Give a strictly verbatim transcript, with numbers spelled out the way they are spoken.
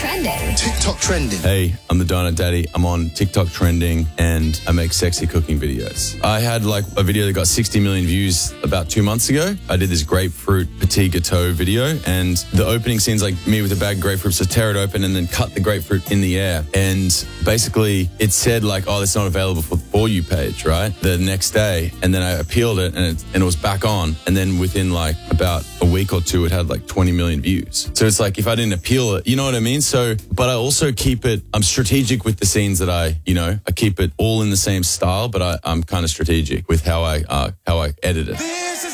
trending. TikTok trending. Hey, I'm the Donut Daddy. I'm on TikTok trending and I make sexy cooking videos. I had like a video that got sixty million views about two months ago. I did this grapefruit petit gâteau video and the opening scene's like me with a bag of grapefruit, so tear it open and then cut the grapefruit in the air. And basically it said like, oh, it's not available for the For You page, right? The next day. And then I appealed it and it, and it was back on. And then within like about a week or two, it had like twenty million views. So it's like if I didn't appeal it, you know what I mean? So, but I also keep it, I'm strategic with the scenes that I, you know, I keep it all in the same style, but I, I'm kind of strategic with how I, uh, how I edit it. This is